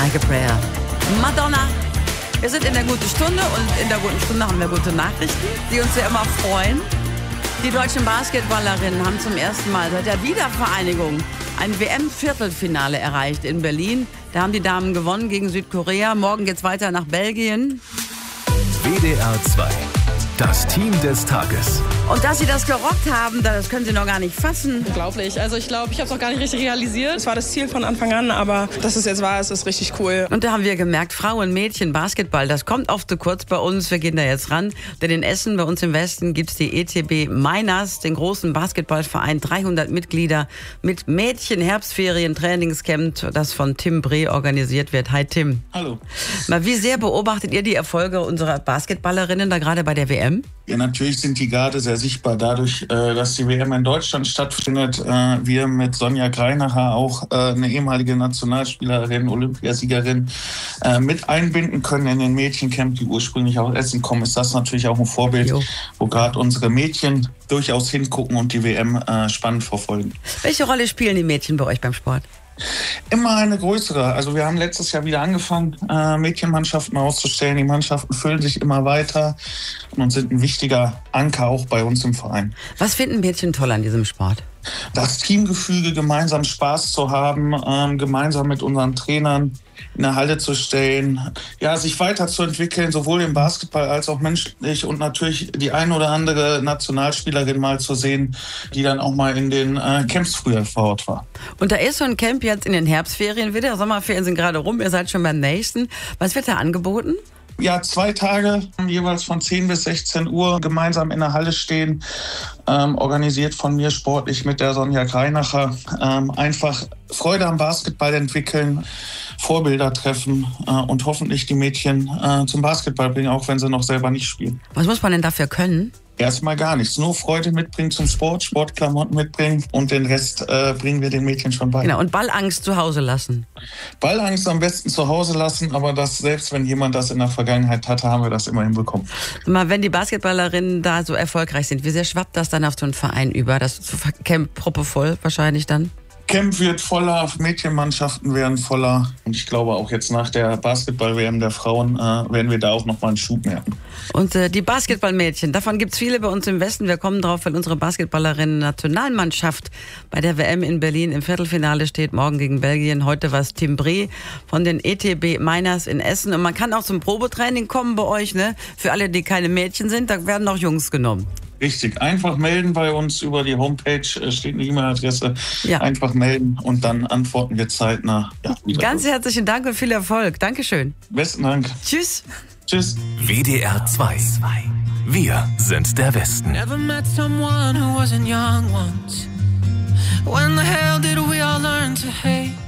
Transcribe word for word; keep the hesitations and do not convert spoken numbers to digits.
Like a Prayer. Madonna. Wir sind in der guten Stunde und in der guten Stunde haben wir gute Nachrichten, die uns ja immer freuen. Die deutschen Basketballerinnen haben zum ersten Mal seit der Wiedervereinigung ein W M-Viertelfinale erreicht in Berlin. Da haben die Damen gewonnen gegen Südkorea. Morgen geht's weiter nach Belgien. W D R zwei. Das Team des Tages. Und dass sie das gerockt haben, das können sie noch gar nicht fassen. Unglaublich. Also ich glaube, ich habe es auch gar nicht richtig realisiert. Es war das Ziel von Anfang an, aber dass es jetzt war, ist es richtig cool. Und da haben wir gemerkt, Frauen, Mädchen, Basketball, das kommt oft zu kurz bei uns. Wir gehen da jetzt ran. Denn in Essen, bei uns im Westen, gibt's die E T B Meiners, den großen Basketballverein, dreihundert Mitglieder mit Mädchen-Herbstferien, Trainingscamp, das von Tim Breh organisiert wird. Hi Tim. Hallo. Mal, wie sehr beobachtet ihr die Erfolge unserer Basketballerinnen da gerade bei der W M? Ja, natürlich sind die gerade sehr sichtbar dadurch, dass die W M in Deutschland stattfindet. Wir mit Sonja Greinacher, auch eine ehemalige Nationalspielerin, Olympiasiegerin, mit einbinden können in den Mädchencamp, die ursprünglich aus Essen kommen. Ist das natürlich auch ein Vorbild, jo. wo gerade unsere Mädchen durchaus hingucken und die W M spannend verfolgen. Welche Rolle spielen die Mädchen bei euch beim Sport? Immer eine größere. Also wir haben letztes Jahr wieder angefangen, äh, Mädchenmannschaften auszustellen. Die Mannschaften füllen sich immer weiter und sind ein wichtiger Anker auch bei uns im Verein. Was finden Mädchen toll an diesem Sport? Das Teamgefüge, gemeinsam Spaß zu haben, ähm, gemeinsam mit unseren Trainern in der Halle zu stehen, ja, sich weiterzuentwickeln, sowohl im Basketball als auch menschlich und natürlich die ein oder andere Nationalspielerin mal zu sehen, die dann auch mal in den äh, Camps früher vor Ort war. Und da ist so ein Camp jetzt in den Herbstferien wieder, Sommerferien sind gerade rum, ihr seid schon beim nächsten. Was wird da angeboten? Ja, zwei Tage, jeweils von zehn bis sechzehn Uhr, gemeinsam in der Halle stehen, ähm, organisiert von mir sportlich mit der Sonja Greinacher. Ähm, einfach Freude am Basketball entwickeln, Vorbilder treffen äh, und hoffentlich die Mädchen äh, zum Basketball bringen, auch wenn sie noch selber nicht spielen. Was muss man denn dafür können? Erstmal gar nichts. Nur Freude mitbringen zum Sport, Sportklamotten mitbringen und den Rest äh, bringen wir den Mädchen schon bei. Genau, und Ballangst zu Hause lassen. Ballangst am besten zu Hause lassen, aber das, selbst wenn jemand das in der Vergangenheit hatte, haben wir das immer hinbekommen. Mal, wenn die Basketballerinnen da so erfolgreich sind, wie sehr schwappt das dann auf so einen Verein über? Das Camp proppevoll wahrscheinlich dann? Camp wird voller, Mädchenmannschaften werden voller. Und ich glaube, auch jetzt nach der Basketball-W M der Frauen äh, werden wir da auch nochmal einen Schub merken. Und äh, die Basketballmädchen, davon gibt es viele bei uns im Westen. Wir kommen drauf, weil unsere Basketballerinnen-Nationalmannschaft bei der W M in Berlin im Viertelfinale steht. Morgen gegen Belgien. Heute war es Tim Breh von den E T B Meiners in Essen. Und man kann auch zum Probetraining kommen bei euch, ne? Für alle, die keine Mädchen sind, da werden auch Jungs genommen. Richtig, einfach melden bei uns über die Homepage, steht eine E-Mail-Adresse. Ja. Einfach melden und dann antworten wir zeitnah. Ja, ganz herzlichen Dank und viel Erfolg. Dankeschön. Besten Dank. Tschüss. Tschüss. W D R zwei. Wir sind der Westen. Never met someone who wasn't young once. When the hell did we all learn to hate?